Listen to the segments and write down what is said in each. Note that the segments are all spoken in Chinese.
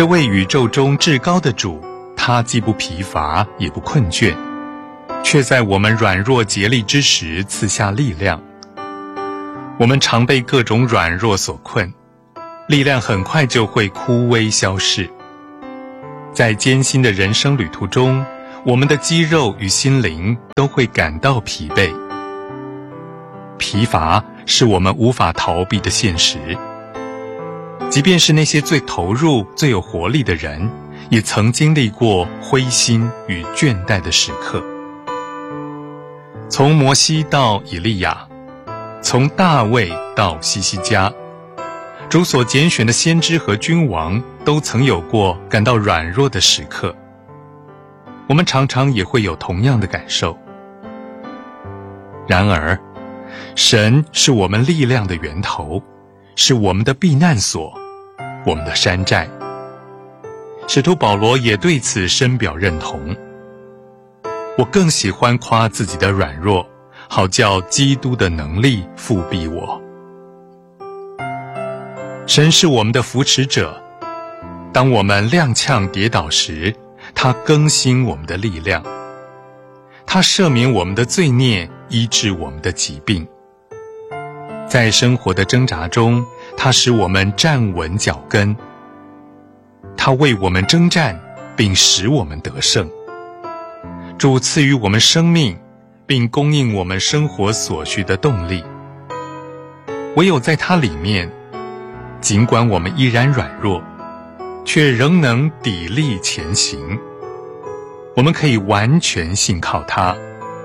这位宇宙中至高的主，他既不疲乏也不困倦，却在我们软弱竭力之时赐下力量。我们常被各种软弱所困，力量很快就会枯萎消逝。在艰辛的人生旅途中，我们的肌肉与心灵都会感到疲惫。疲乏是我们无法逃避的现实，即便是那些最投入、最有活力的人，也曾经历过灰心与倦怠的时刻。从摩西到以利亚，从大卫到西西家，主所拣选的先知和君王都曾有过感到软弱的时刻。我们常常也会有同样的感受。然而，神是我们力量的源头，是我们的避难所，我们的山寨。使徒保罗也对此深表认同。我更喜欢夸自己的软弱，好叫基督的能力复庇我。神是我们的扶持者，当我们踉跄跌倒时，他更新我们的力量，他赦免我们的罪孽，医治我们的疾病。在生活的挣扎中，他使我们站稳脚跟，他为我们征战，并使我们得胜。主赐予我们生命，并供应我们生活所需的动力。唯有在他里面，尽管我们依然软弱，却仍能砥砺前行。我们可以完全信靠他。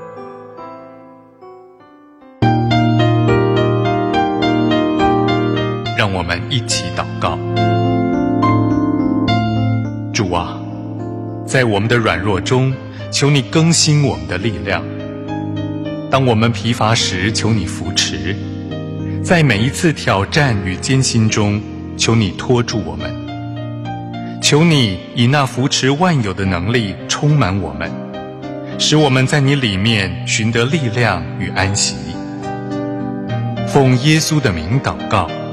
让我们一起祷告。主啊，在我们的软弱中，求你更新我们的力量。当我们疲乏时，求你扶持。在每一次挑战与艰辛中，求你托住我们。求你以那扶持万有的能力充满我们，使我们在你里面寻得力量与安息。奉耶稣的名祷告。